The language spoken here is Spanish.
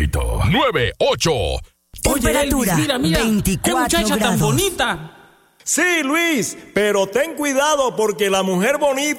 ratito. 98. Temperatura. Oye, Elvis, mira, 24 qué muchacha grados. tan bonita. Sí, Luis, pero ten cuidado porque la mujer bonita